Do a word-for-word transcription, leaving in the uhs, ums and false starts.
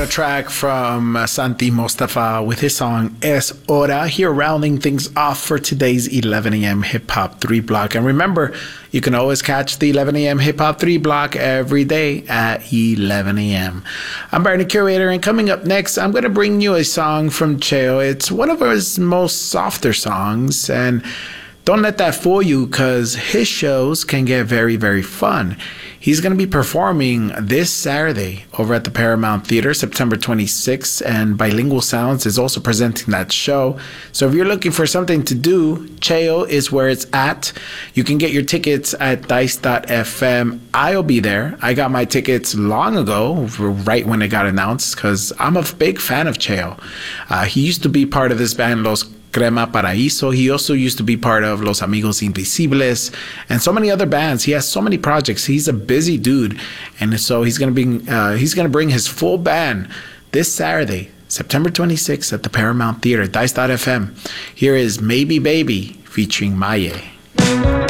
a track from uh, Santi Mostafa with his song Es Hora, here rounding things off for today's eleven a.m. Hip Hop three block. And remember, you can always catch the eleven a.m. Hip Hop three block every day at eleven a.m. I'm Barney Curator, and coming up next, I'm going to bring you a song from Cheo. It's one of his most softer songs, and don't let that fool you, because his shows can get very, very fun. He's going to be performing this Saturday over at the Paramount Theater, September twenty-sixth, and Bilingual Sounds is also presenting that show. So if you're looking for something to do, Cheo is where it's at. You can get your tickets at dice dot f m. I'll be there. I got my tickets long ago, right when it got announced, because I'm a big fan of Cheo. Uh, he used to be part of this band, Los Crema Paraíso. He also used to be part of Los Amigos Invisibles and so many other bands. He has so many projects. He's a busy dude, and so he's gonna bring uh, he's gonna bring his full band this Saturday, September twenty-sixth, at the Paramount Theater. dice dot f m. Here is Maybe Baby featuring Maye.